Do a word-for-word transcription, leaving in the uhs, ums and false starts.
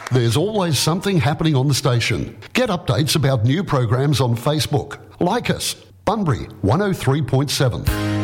There's always something happening on the station. Get updates about new programs on Facebook. Like us, Bunbury one oh three point seven.